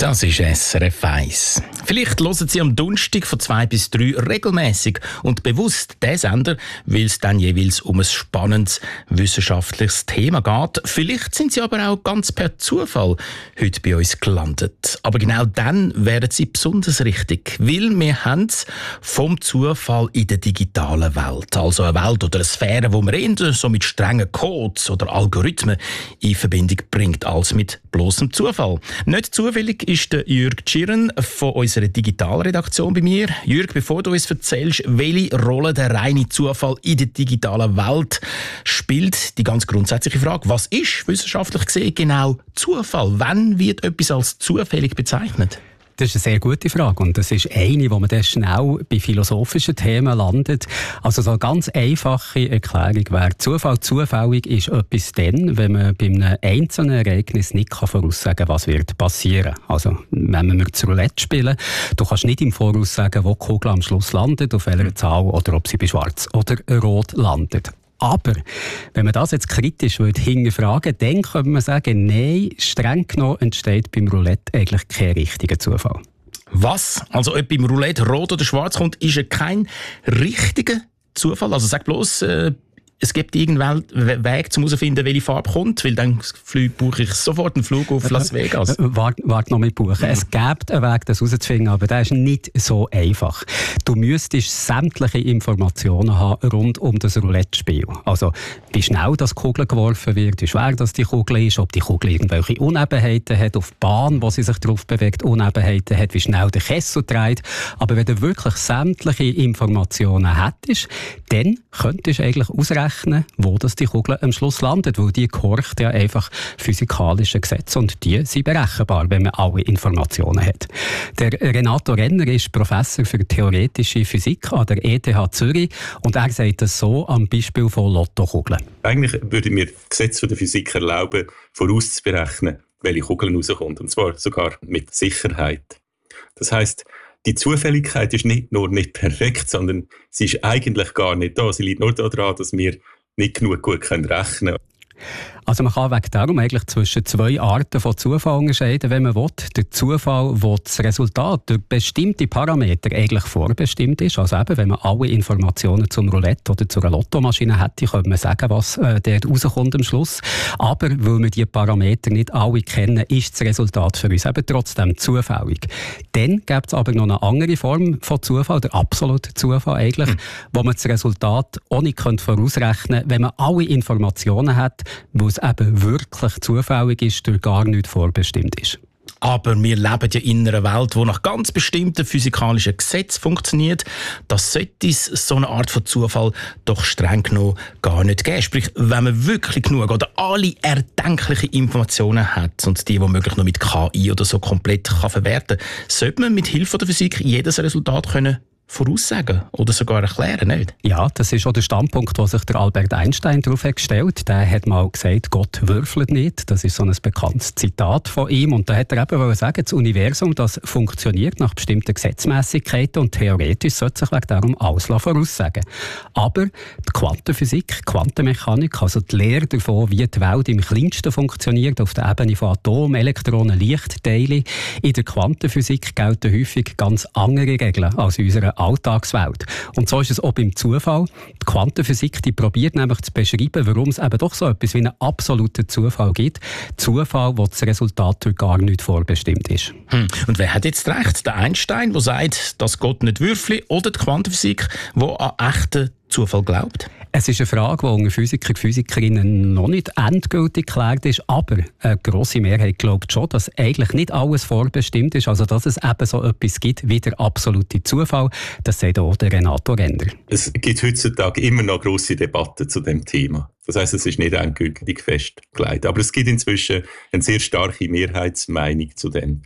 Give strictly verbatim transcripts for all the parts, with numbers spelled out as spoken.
Das ist S R F eins. Vielleicht hören Sie am Donnerstag von zwei bis drei regelmäßig und bewusst diesen Sender, weil es dann jeweils um ein spannendes wissenschaftliches Thema geht. Vielleicht sind Sie aber auch ganz per Zufall heute bei uns gelandet. Aber genau dann wären Sie besonders richtig, weil wir haben es vom Zufall in der digitalen Welt. Also eine Welt oder eine Sphäre, wo man eher so mit strengen Codes oder Algorithmen in Verbindung bringt, als mit bloßem Zufall. Nicht zufällig ist der Jürg Tschirren von unserer Digitalredaktion bei mir. Jürg, bevor du uns erzählst, welche Rolle der reine Zufall in der digitalen Welt spielt, die ganz grundsätzliche Frage: Was ist wissenschaftlich gesehen genau Zufall? Wann wird etwas als zufällig bezeichnet? Das ist eine sehr gute Frage und das ist eine, wo man dann schnell bei philosophischen Themen landet. Also so eine ganz einfache Erklärung wäre: Zufall zufällig ist etwas dann, wenn man bei einem einzelnen Ereignis nicht voraussagen kann, was wird passieren. Also wenn wir das Roulette spielen, du kannst nicht im Voraus sagen, wo die Kugel am Schluss landet, auf welcher Zahl oder ob sie bei Schwarz oder Rot landet. Aber wenn man das jetzt kritisch hinterfragen würde, dann könnte man sagen, nein, streng genommen entsteht beim Roulette eigentlich kein richtiger Zufall. Was? Also ob beim Roulette rot oder schwarz kommt, ist ja kein richtiger Zufall? Also sag bloß, äh, es gibt irgendeinen Weg, um herauszufinden, welche Farbe kommt, weil dann buche ich sofort einen Flug auf Las Vegas. Warte wart noch mit buchen. Ja. Es gibt einen Weg, das herauszufinden, aber der ist nicht so einfach. Du müsstest sämtliche Informationen haben rund um das Roulette-Spiel. Also wie schnell das Kugel geworfen wird, wie schwer das die Kugel ist, ob die Kugel irgendwelche Unebenheiten hat, auf die Bahn, wo sie sich drauf bewegt, Unebenheiten hat, wie schnell der Kessel dreht. Aber wenn du wirklich sämtliche Informationen hättest, dann könntest du eigentlich ausrechnen, wo das die Kugel am Schluss landet, weil die gehorcht ja einfach physikalischen Gesetzen und die sind berechenbar, wenn man alle Informationen hat. Der Renato Renner ist Professor für theoretische Physik an der E T H Zürich und er sagt das so am Beispiel von Lottokugeln. Eigentlich würde mir das Gesetz der Physik erlauben, vorauszuberechnen, welche Kugel rauskommt, und zwar sogar mit Sicherheit. Das heisst, die Zufälligkeit ist nicht nur nicht perfekt, sondern sie ist eigentlich gar nicht da. Sie liegt nur daran, dass wir nicht genug gut rechnen können. Also man kann wegen darum eigentlich zwischen zwei Arten von Zufall unterscheiden, wenn man will. Der Zufall, wo das Resultat durch bestimmte Parameter eigentlich vorbestimmt ist. Also eben, wenn man alle Informationen zum Roulette oder zu einer Lottomaschine hätte, könnte man sagen, was äh, dort rauskommt am Schluss. Aber weil wir diese Parameter nicht alle kennen, ist das Resultat für uns eben trotzdem zufällig. Dann gibt es aber noch eine andere Form von Zufall, der absolute Zufall eigentlich, hm. wo man das Resultat auch nicht vorausrechnen könnte, wenn man alle Informationen hat, wo es eben wirklich zufällig ist, durch gar nichts vorbestimmt ist. Aber wir leben ja in einer Welt, die nach ganz bestimmten physikalischen Gesetzen funktioniert. Das sollte es so eine Art von Zufall doch streng genommen gar nicht geben. Sprich, wenn man wirklich genug oder alle erdenklichen Informationen hat und die womöglich noch mit K I oder so komplett kann verwerten kann, sollte man mit Hilfe der Physik jedes Resultat können voraussagen oder sogar erklären, nicht? Ja, das ist auch der Standpunkt, den sich der Albert Einstein darauf hat gestellt. Der hat mal gesagt, Gott würfelt nicht. Das ist so ein bekanntes Zitat von ihm. Und da hat er eben sagen, das Universum, das funktioniert nach bestimmten Gesetzmäßigkeiten und theoretisch sollte sich wegen darum alles voraussagen. Aber die Quantenphysik, Quantenmechanik, also die Lehre davon, wie die Welt im Kleinsten funktioniert, auf der Ebene von Atomen, Elektronen, Lichtteilen, in der Quantenphysik gelten häufig ganz andere Regeln als in unserer Alltagswelt. Und so ist es auch beim Zufall. Die Quantenphysik, die probiert nämlich zu beschreiben, warum es eben doch so etwas wie einen absoluten Zufall gibt. Zufall, wo das Resultat durch gar nicht vorbestimmt ist. Hm. Und wer hat jetzt recht? Der Einstein, der sagt, dass Gott nicht würfelt, oder die Quantenphysik, die an echten Zufall glaubt? Es ist eine Frage, die unter Physiker und Physikerinnen noch nicht endgültig geklärt ist, aber eine grosse Mehrheit glaubt schon, dass eigentlich nicht alles vorbestimmt ist, also dass es eben so etwas gibt wie der absolute Zufall. Das sagt auch der Renato Renner. Es gibt heutzutage immer noch grosse Debatten zu dem Thema. Das heisst, es ist nicht endgültig festgelegt. Aber es gibt inzwischen eine sehr starke Mehrheitsmeinung zu dem.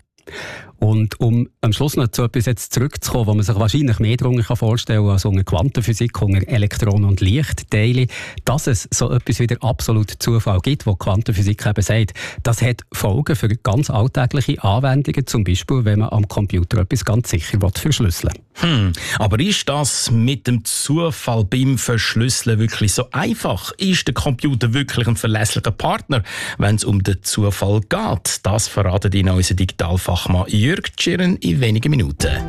Und um am Schluss noch zu etwas jetzt zurückzukommen, wo man sich wahrscheinlich mehr darunter vorstellen kann als unter Quantenphysik, unter Elektronen und Lichtteile, dass es so etwas wie der absolute Zufall gibt, wo Quantenphysik eben sagt, das hat Folgen für ganz alltägliche Anwendungen, zum Beispiel, wenn man am Computer etwas ganz sicher verschlüsseln will. Hm, aber ist das mit dem Zufall beim Verschlüsseln wirklich so einfach? Ist der Computer wirklich ein verlässlicher Partner, wenn es um den Zufall geht? Das verratet Ihnen unser Digitalfahrer Fachmann Jürg Tschirren in wenigen Minuten.